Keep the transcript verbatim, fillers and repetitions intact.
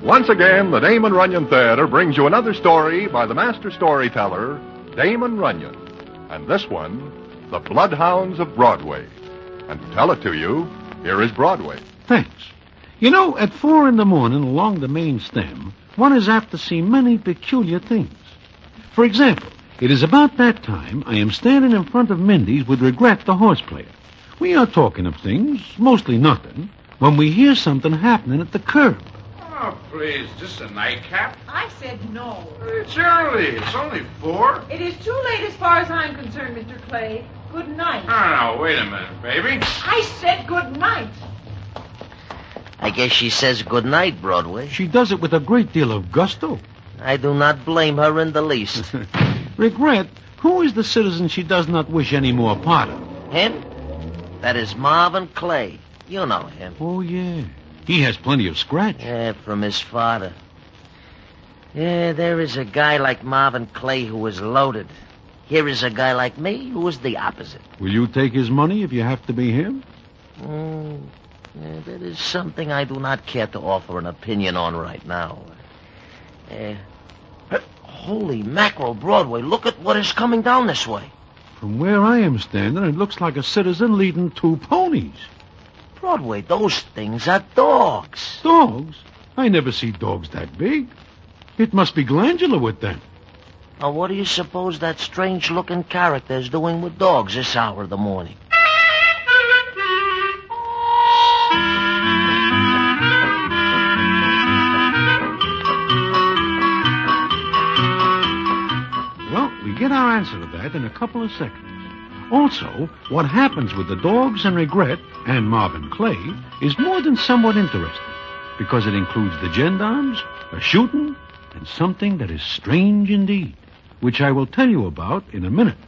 Once again, the Damon Runyon Theater brings you another story by the master storyteller, Damon Runyon. And this one, The Bloodhounds of Broadway. And to tell it to you, here is Broadway. Thanks. You know, at four in the morning along the main stem, one is apt to see many peculiar things. For example, it is about that time I am standing in front of Mindy's with Regret, the horse player. We are talking of things, mostly nothing, when we hear something happening at the curb. Oh, please, just a nightcap? I said no. It's early. It's only four. It is too late as far as I'm concerned, Mister Clay. Good night. Oh, no, wait a minute, baby. I said good night. I guess she says good night, Broadway. She does it with a great deal of gusto. I do not blame her in the least. Regret, who is the citizen she does not wish any more part of? Him? That is Marvin Clay. You know him. Oh, yeah. He has plenty of scratch. Yeah, from his father. Yeah, there is a guy like Marvin Clay who is loaded. Here is a guy like me who is the opposite. Will you take his money if you have to be him? Mm, yeah, that is something I do not care to offer an opinion on right now. Uh, holy mackerel, Broadway, look at what is coming down this way. From where I am standing, it looks like a citizen leading two ponies. Broadway, those things are dogs. Dogs? I never see dogs that big. It must be glandular with them. Now, what do you suppose that strange-looking character is doing with dogs this hour of the morning? Well, we get our answer to that in a couple of seconds. Also, what happens with the dogs and Regret and Marvin Clay is more than somewhat interesting, because it includes the gendarmes, a shooting, and something that is strange indeed, which I will tell you about in a minute.